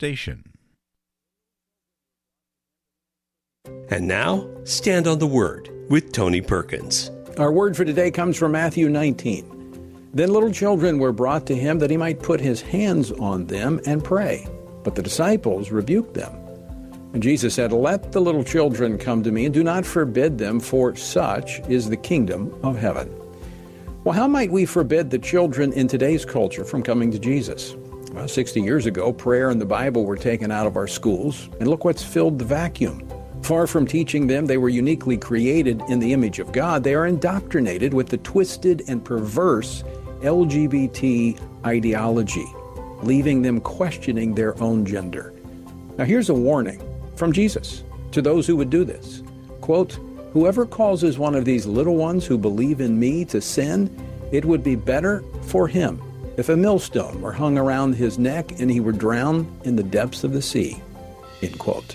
station. And now, Stand on the Word with Tony Perkins. Our word for today comes from Matthew 19. Then little children were brought to him that he might put his hands on them and pray. But the disciples rebuked them. And Jesus said, "Let the little children come to me, and do not forbid them, for such is the kingdom of heaven." Well, how might we forbid the children in today's culture from coming to Jesus? Well, 60 years ago, prayer and the Bible were taken out of our schools, and look what's filled the vacuum. Far from teaching them they were uniquely created in the image of God, they are indoctrinated with the twisted and perverse LGBT ideology, leaving them questioning their own gender. Now here's a warning from Jesus to those who would do this. Quote, "Whoever causes one of these little ones who believe in me to sin, it would be better for him if a millstone were hung around his neck and he were drowned in the depths of the sea." End quote.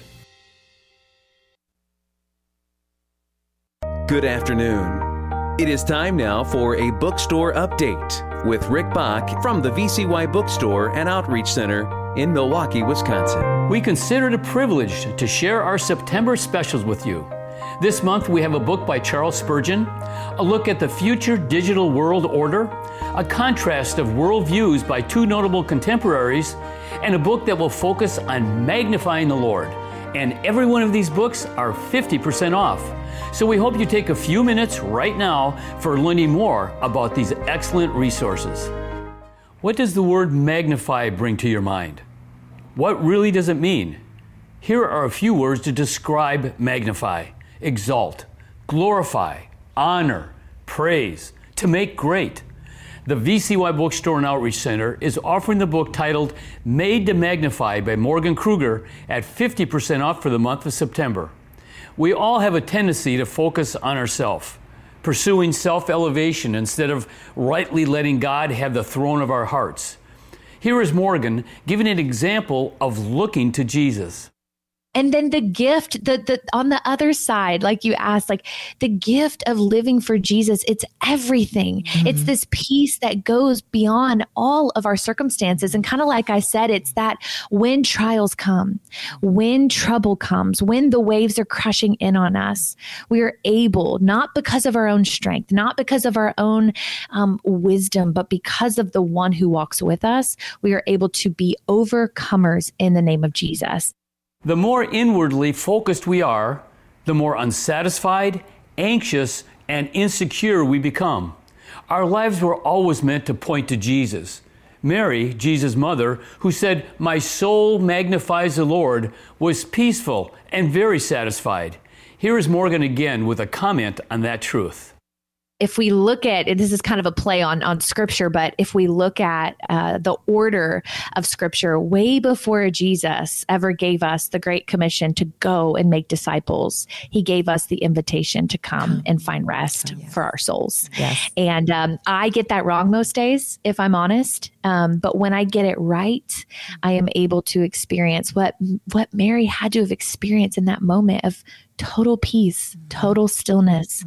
Good afternoon. It is time now for a bookstore update with Rick Bach from the VCY Bookstore and Outreach Center in Milwaukee, Wisconsin. We consider it a privilege to share our September specials with you. This month we have a book by Charles Spurgeon, a look at the future digital world order, a contrast of worldviews by two notable contemporaries, and a book that will focus on magnifying the Lord. And every one of these books are 50% off. So we hope you take a few minutes right now for learning more about these excellent resources. What does the word magnify bring to your mind? What really does it mean? Here are a few words to describe magnify: exalt, glorify, honor, praise, to make great. The VCY Bookstore and Outreach Center is offering the book titled Made to Magnify by Morgan Kruger at 50% off for the month of September. We all have a tendency to focus on ourselves, pursuing self-elevation instead of rightly letting God have the throne of our hearts. Here is Morgan giving an example of looking to Jesus. And then the gift, the on the other side, like you asked, like the gift of living for Jesus, it's everything. Mm-hmm. It's this peace that goes beyond all of our circumstances. And kind of like I said, it's that when trials come, when trouble comes, when the waves are crashing in on us, we are able, not because of our own strength, not because of our own wisdom, but because of the one who walks with us, we are able to be overcomers in the name of Jesus. The more inwardly focused we are, the more unsatisfied, anxious, and insecure we become. Our lives were always meant to point to Jesus. Mary, Jesus' mother, who said, "My soul magnifies the Lord," was peaceful and very satisfied. Here is Morgan again with a comment on that truth. If we look at, this is kind of a play on scripture, but if we look at the order of scripture, way before Jesus ever gave us the Great Commission to go and make disciples, he gave us the invitation to come and find rest for our souls. Yes. And I get that wrong most days, if I'm honest. But when I get it right, I am able to experience what Mary had to have experienced in that moment of total peace, total stillness,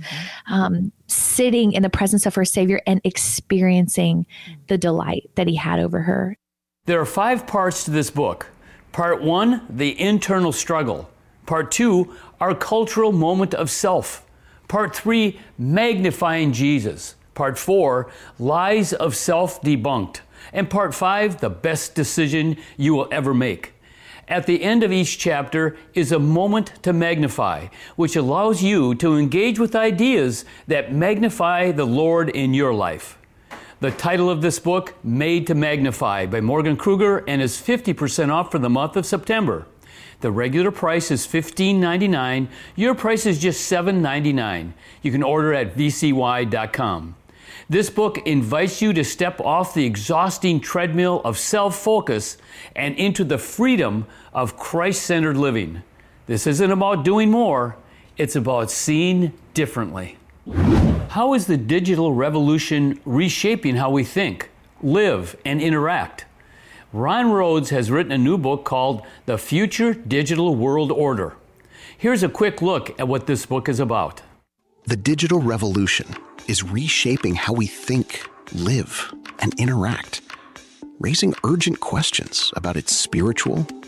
sitting in the presence of her Savior and experiencing the delight that he had over her. There are 5 parts to this book. Part 1, the internal struggle. Part 2, our cultural moment of self. Part 3, magnifying Jesus. Part 4, lies of self debunked. And Part 5, the best decision you will ever make. At the end of each chapter is a moment to magnify, which allows you to engage with ideas that magnify the Lord in your life. The title of this book, Made to Magnify by Morgan Kruger, and is 50% off for the month of September. The regular price is $15.99. Your price is just $7.99. You can order at vcy.com. This book invites you to step off the exhausting treadmill of self-focus and into the freedom of Christ-centered living. This isn't about doing more, it's about seeing differently. How is the digital revolution reshaping how we think, live, and interact? Ron Rhodes has written a new book called The Future Digital World Order. Here's a quick look at what this book is about. The digital revolution is reshaping how we think, live, and interact, raising urgent questions about its spiritual,